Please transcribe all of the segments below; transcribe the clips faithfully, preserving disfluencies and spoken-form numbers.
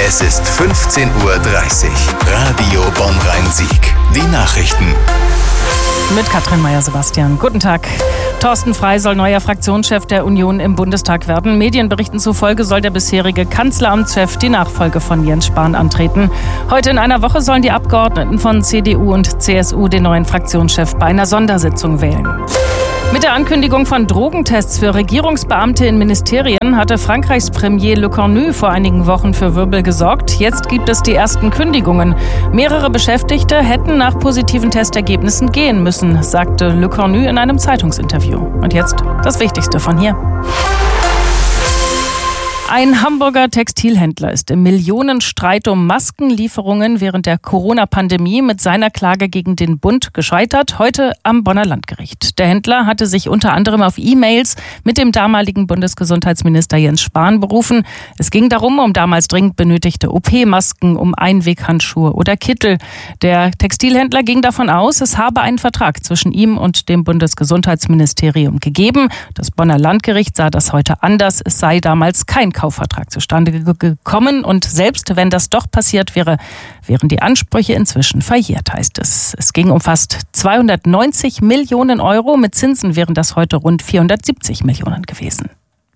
Es ist fünfzehn Uhr dreißig. Radio Bonn-Rhein-Sieg. Die Nachrichten. Mit Katrin Meyer-Sebastian. Guten Tag. Thorsten Frey soll neuer Fraktionschef der Union im Bundestag werden. Medienberichten zufolge soll der bisherige Kanzleramtschef die Nachfolge von Jens Spahn antreten. Heute in einer Woche sollen die Abgeordneten von C D U und C S U den neuen Fraktionschef bei einer Sondersitzung wählen. Mit der Ankündigung von Drogentests für Regierungsbeamte in Ministerien hatte Frankreichs Premier Le Cornu vor einigen Wochen für Wirbel gesorgt. Jetzt gibt es die ersten Kündigungen. Mehrere Beschäftigte hätten nach positiven Testergebnissen gehen müssen, sagte Le Cornu in einem Zeitungsinterview. Und jetzt das Wichtigste von hier. Ein Hamburger Textilhändler ist im Millionenstreit um Maskenlieferungen während der Corona-Pandemie mit seiner Klage gegen den Bund gescheitert, heute am Bonner Landgericht. Der Händler hatte sich unter anderem auf E-Mails mit dem damaligen Bundesgesundheitsminister Jens Spahn berufen. Es ging darum, um damals dringend benötigte O P-Masken, um Einweghandschuhe oder Kittel. Der Textilhändler ging davon aus, es habe einen Vertrag zwischen ihm und dem Bundesgesundheitsministerium gegeben. Das Bonner Landgericht sah das heute anders. Es sei damals kein Kaufvertrag zustande gekommen und selbst wenn das doch passiert wäre, wären die Ansprüche inzwischen verjährt, heißt es. Es ging um fast zweihundertneunzig Millionen Euro, mit Zinsen wären das heute rund vierhundertsiebzig Millionen gewesen.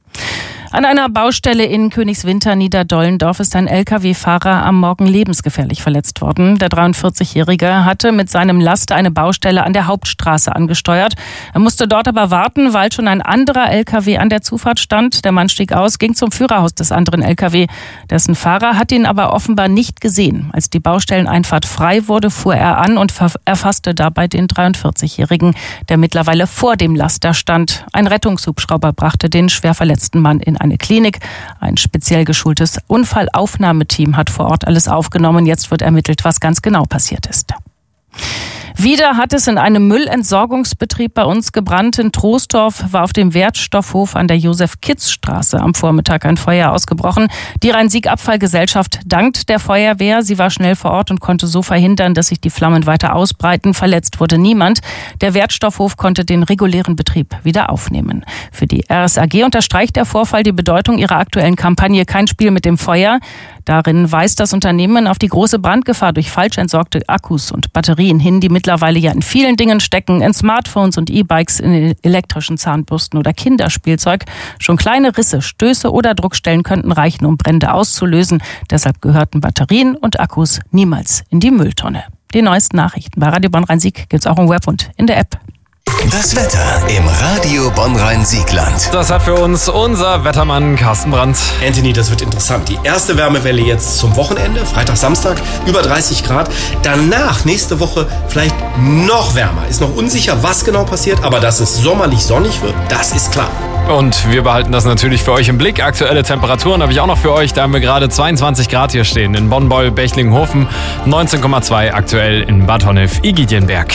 An einer Baustelle in Königswinter Niederdollendorf ist ein L K W-Fahrer am Morgen lebensgefährlich verletzt worden. Der dreiundvierzigjährige hatte mit seinem Laster eine Baustelle an der Hauptstraße angesteuert. Er musste dort aber warten, weil schon ein anderer L K W an der Zufahrt stand. Der Mann stieg aus, ging zum Führerhaus des anderen L K W. Dessen Fahrer hat ihn aber offenbar nicht gesehen. Als die Baustelleneinfahrt frei wurde, fuhr er an und erfasste dabei den dreiundvierzigjährigen, der mittlerweile vor dem Laster stand. Ein Rettungshubschrauber brachte den schwer verletzten Mann in eine Klinik. Ein speziell geschultes Unfallaufnahmeteam hat vor Ort alles aufgenommen. Jetzt wird ermittelt, was ganz genau passiert ist. Wieder hat es in einem Müllentsorgungsbetrieb bei uns gebrannt. In Troisdorf war auf dem Wertstoffhof an der Josef-Kitz-Straße am Vormittag ein Feuer ausgebrochen. Die Rhein-Sieg-Abfallgesellschaft dankt der Feuerwehr. Sie war schnell vor Ort und konnte so verhindern, dass sich die Flammen weiter ausbreiten. Verletzt wurde niemand. Der Wertstoffhof konnte den regulären Betrieb wieder aufnehmen. Für die R S A G unterstreicht der Vorfall die Bedeutung ihrer aktuellen Kampagne Kein Spiel mit dem Feuer. Darin weist das Unternehmen auf die große Brandgefahr durch falsch entsorgte Akkus und Batterien hin, die mittlerweile ja in vielen Dingen stecken, in Smartphones und E-Bikes, in elektrischen Zahnbürsten oder Kinderspielzeug. Schon kleine Risse, Stöße oder Druckstellen könnten reichen, um Brände auszulösen. Deshalb gehörten Batterien und Akkus niemals in die Mülltonne. Die neuesten Nachrichten bei Radio Bonn-Rhein-Sieg gibt's auch im Web und in der App. Das Wetter im Radio Bonn-Rhein-Siegland. Das hat für uns unser Wettermann Carsten Brandt. Anthony, das wird interessant. Die erste Wärmewelle jetzt zum Wochenende, Freitag, Samstag, über dreißig Grad. Danach, nächste Woche, vielleicht noch wärmer. Ist noch unsicher, was genau passiert, aber dass es sommerlich sonnig wird, das ist klar. Und wir behalten das natürlich für euch im Blick. Aktuelle Temperaturen habe ich auch noch für euch. Da haben wir gerade zweiundzwanzig Grad hier stehen. In Bonn-Beul, Bechlinghofen, neunzehn Komma zwei aktuell in Bad Honnef-Igidienberg.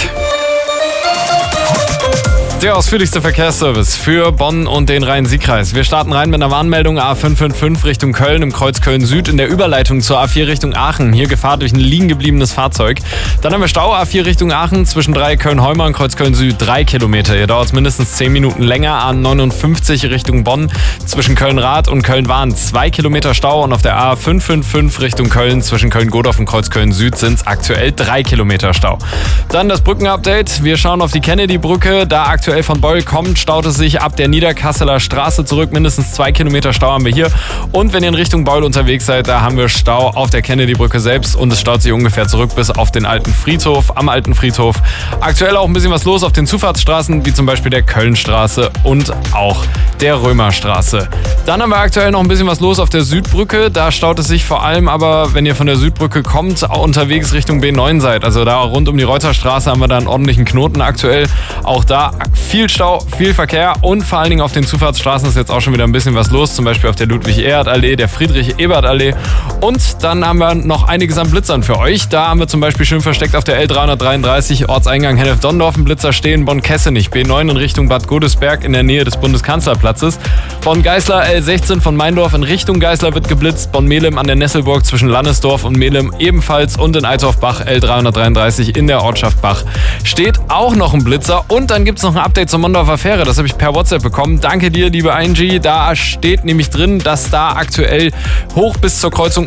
Der ausführlichste Verkehrsservice für Bonn und den Rhein-Sieg-Kreis. Wir starten rein mit einer Warnmeldung A fünf fünf fünf Richtung Köln im Kreuz Köln-Süd in der Überleitung zur A vier Richtung Aachen. Hier Gefahr durch ein liegen gebliebenes Fahrzeug. Dann haben wir Stau A vier Richtung Aachen zwischen drei Köln-Heumer und Kreuz Köln-Süd drei Kilometer. Hier dauert es mindestens zehn Minuten länger. A neunundfünfzig Richtung Bonn zwischen Köln-Rath und Köln-Wahn zwei Kilometer Stau. Und auf der A fünf fünf fünf Richtung Köln zwischen Köln-Godorf und Kreuz Köln-Süd sind es aktuell drei Kilometer Stau. Dann das Brückenupdate. Wir schauen auf die Kennedy-Brücke. Da aktuell von Beul kommt, staut es sich ab der Niederkasseler Straße zurück. Mindestens zwei Kilometer Stau haben wir hier. Und wenn ihr in Richtung Beul unterwegs seid, da haben wir Stau auf der Kennedy-Brücke selbst und es staut sich ungefähr zurück bis auf den alten Friedhof, am alten Friedhof. Aktuell auch ein bisschen was los auf den Zufahrtsstraßen, wie zum Beispiel der Kölnstraße und auch der Römerstraße. Dann haben wir aktuell noch ein bisschen was los auf der Südbrücke. Da staut es sich vor allem aber, wenn ihr von der Südbrücke kommt, unterwegs Richtung B neun seid. Also da rund um die Reuterstraße haben wir da einen ordentlichen Knoten aktuell. Auch da viel Stau, viel Verkehr und vor allen Dingen auf den Zufahrtsstraßen ist jetzt auch schon wieder ein bisschen was los. Zum Beispiel auf der Ludwig-Erhard-Allee, der Friedrich-Ebert-Allee. Und dann haben wir noch einiges an Blitzern für euch. Da haben wir zum Beispiel schön versteckt auf der L dreihundertdreiunddreißig Ortseingang Hennef-Donndorf einen Blitzer stehen. Bonn-Kessenich, B neun in Richtung Bad Godesberg in der Nähe des Bundeskanzlerplatzes. Bonn-Geißler, L sechzehn von Meindorf in Richtung Geißler wird geblitzt. Bonn-Melem an der Nesselburg zwischen Lannesdorf und Melem ebenfalls. Und in Eitorf-Bach, L dreihundertdreiunddreißig in der Ortschaft Bach steht auch noch ein Blitzer. Und dann gibt es noch ein Update zur Mondorfer Fähre. Das habe ich per WhatsApp bekommen. Danke dir, liebe I N G. Da steht nämlich drin, dass da aktuell hoch bis zur Kreuzung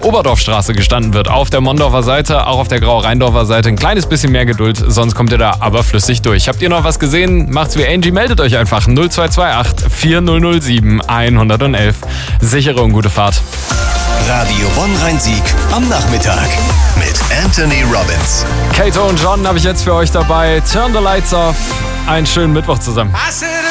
Oberdorfstraße gestanden wird. Auf der Mondorfer Seite, auch auf der Grau-Rheindorfer Seite. Ein kleines bisschen mehr Geduld, sonst kommt ihr da aber flüssig durch. Habt ihr noch was gesehen? Macht's wie Angie, meldet euch einfach. null zwei zwei acht vier null null sieben eins eins eins. Sichere und gute Fahrt. Radio Bonn-Rhein-Sieg am Nachmittag mit Anthony Robbins. Kato und John habe ich jetzt für euch dabei. Turn the lights off. Einen schönen Mittwoch zusammen.